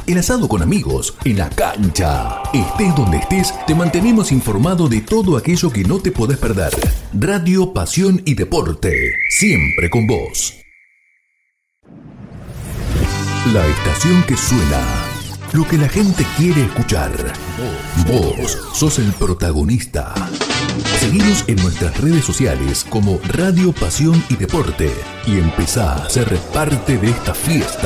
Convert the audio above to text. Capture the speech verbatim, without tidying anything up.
el asado con amigos, en la cancha. Estés donde estés, te mantenemos informado de todo aquello que no te podés perder. Radio, pasión y deporte, siempre con vos. La estación que suena, lo que la gente quiere escuchar. Vos sos el protagonista. Seguinos en nuestras redes sociales como Radio, Pasión y Deporte y empezá a ser parte de esta fiesta.